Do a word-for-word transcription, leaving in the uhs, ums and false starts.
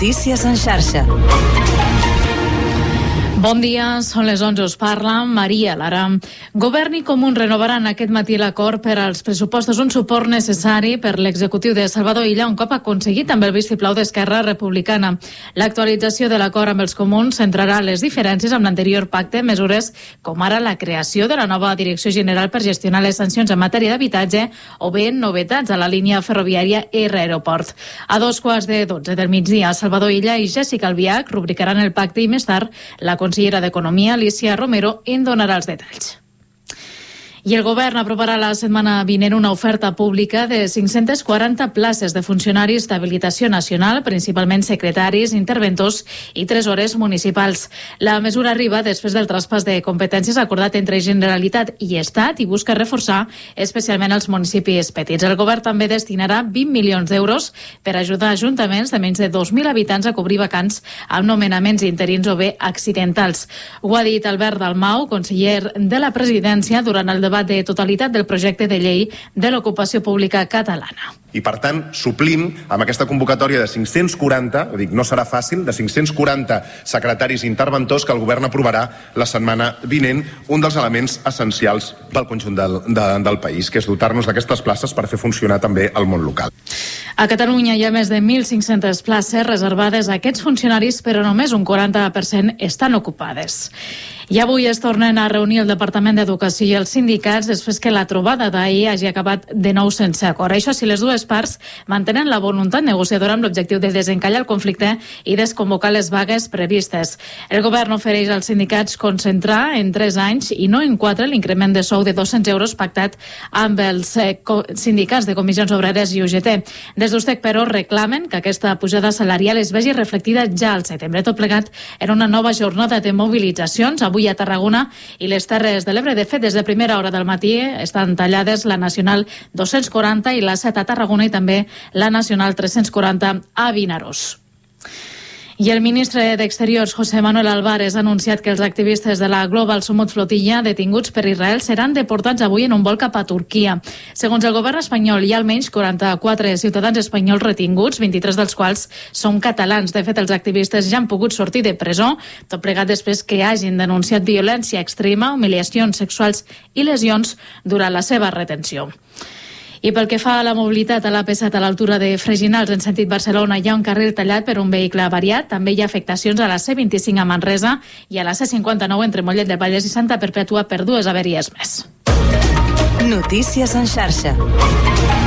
Notícies en xarxa. Bon dia, són les onze, us parla Maria Lara. Govern i Comuns renovaran aquest matí l'acord per als pressupostos, un suport necessari per l'executiu de Salvador Illa, un cop aconseguit amb el vistiplau d'Esquerra Republicana. L'actualització de l'acord amb els Comuns centrarà les diferències amb l'anterior pacte, mesures com ara la creació de la nova Direcció General per gestionar les sancions en matèria d'habitatge o bé novetats a la línia ferroviària R-Aeroport. A dos quarts de dotze del migdia, Salvador Illa i Jessica Albiach rubricaran el pacte i més tard la consellera d'Economia, Alicia Romero, en donarà els detalls. I el govern aprovarà la setmana vinent una oferta pública de cinc-centes quaranta places de funcionaris d'habilitació nacional, principalment secretaris, interventors i tresores municipals. La mesura arriba després del traspàs de competències acordat entre Generalitat i Estat i busca reforçar especialment els municipis petits. El govern també destinarà vint milions d'euros per ajudar ajuntaments de menys de dos mil habitants a cobrir vacants amb nomenaments interins o bé accidentals. Ho ha dit Albert Dalmau, conseller de la Presidència, durant el debat de totalitat del projecte de llei de l'ocupació pública catalana. I, per tant, suplim amb aquesta convocatòria de cinc-cents quaranta, dic, no serà fàcil, de cinc-cents quaranta secretaris i interventors que el govern aprovarà la setmana vinent, un dels elements essencials pel conjunt del, de, del país, que és dotar-nos d'aquestes places per fer funcionar també el món local. A Catalunya hi ha més de mil cinc-centes places reservades a aquests funcionaris, però només un quaranta per cent estan ocupades. I avui es tornen a reunir el Departament d'Educació i els sindicats després que la trobada d'ahir hagi acabat de nou sense acord. Això si les dues parts mantenen la voluntat negociadora amb l'objectiu de desencallar el conflicte i desconvocar les vagues previstes. El govern ofereix als sindicats concentrar en tres anys i no en quatre l'increment de sou de dos-cents euros pactat amb els eh, sindicats de comissions obreres i U G T. Des d'Ustec, però, reclamen que aquesta pujada salarial es vegi reflectida ja al setembre. Tot plegat en una nova jornada de mobilitzacions avui a Tarragona i les Terres de l'Ebre. De fet, des de primera hora del matí estan tallades la Nacional dos-cents quaranta i la set a Tarragona i també la Nacional tres-cents quaranta a Vinaròs. I el ministre d'Exteriors, José Manuel Álvarez, ha anunciat que els activistes de la Global Sumut Flotilla detinguts per Israel seran deportats avui en un vol cap a Turquia. Segons el govern espanyol, hi ha almenys quaranta-quatre ciutadans espanyols retinguts, vint-i-tres dels quals són catalans. De fet, els activistes ja han pogut sortir de presó, tot plegat després que hagin denunciat violència extrema, humiliacions sexuals i lesions durant la seva retenció. I pel que fa a la mobilitat a l'A P set a l'altura de Freginals en sentit Barcelona hi ha un carril tallat per un vehicle avariat. També hi ha afectacions a la C vint-i-cinc a Manresa i a la C cinquanta-nou entre Mollet del Vallès i Santa Perpètua per dues avaries més. Notícies en xarxa.